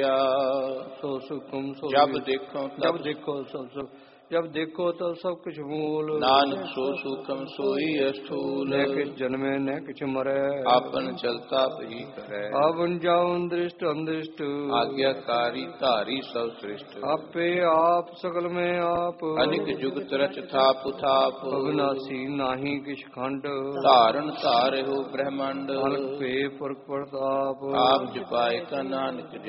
ਸੋ ਸੁਖਮ ਸੋ ਜਬ ਦੇਖੋ ਜਬ ਦੇਖੋ ਸਭ ਸੁਖ, ਜਬ ਦੇਖੋ ਤਬ ਸਭ ਕੁਛ ਮੂਲ। ਨਾਨਕ ਸੋ ਸੁਖਮ ਸੋਈ ਅਸਥੂਲ। ਨਹਿ ਕਿਛ ਜਨਮੈ ਨਹਿ ਕਿਛ ਮਰੈ, ਆਪਨ ਚਲਤਾ ਭਈ ਕਰੈ। ਆਵਨ ਜਾਵਨ ਦ੍ਰਿਸ਼ਟ ਅੰਦ੍ਰਿਸ਼ਟ, ਆਗਿਆਕਾਰੀ ਧਾਰੀ ਸਭ ਸ੍ਰਿਸ਼ਟ। ਆਪੇ ਆਪ ਸਗਲ ਮੈਂ ਆਪ, ਅਨਿਕ ਜੁਗਤ ਰਚ ਥਾਪ ਥਾਪ। ਅਵਿਨਾਸੀ ਨਾਹੀ ਕਿਛ ਖੰਡ, ਧਾਰਨ ਧਾਰਿਓ ਬ੍ਰਹਮੰਡ। ਅਲਖ ਭੇ ਪੁਰਖ ਪ੍ਰਤਾਪ। ਆਪ ਜਪਾਏ ਕਾ ਨਾਨਕ